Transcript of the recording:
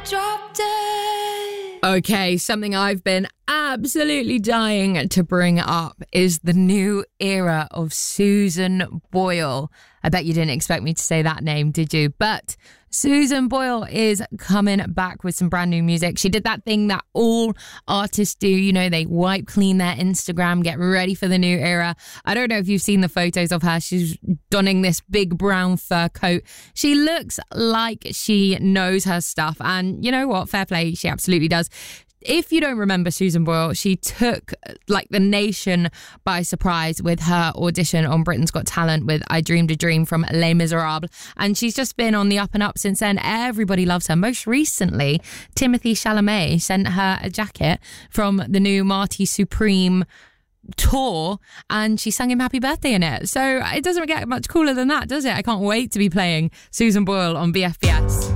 dropped it. Okay, something I've been absolutely dying to bring up is the new era of Susan Boyle. I bet you didn't expect me to say that name, did you? But Susan Boyle is coming back with some brand new music. She did that thing that all artists do. You know, they wipe clean their Instagram, get ready for the new era. I don't know if you've seen the photos of her. She's donning this big brown fur coat. She looks like she knows her stuff. And you know what? Fair play. She absolutely does. If you don't remember Susan Boyle, she took like the nation by surprise with her audition on Britain's Got Talent with I Dreamed a Dream from Les Miserables. And she's just been on the up and up since then. Everybody loves her. Most recently, Timothée Chalamet sent her a jacket from the new Marty Supreme tour and she sang him happy birthday in it. So it doesn't get much cooler than that, does it? I can't wait to be playing Susan Boyle on BFBS.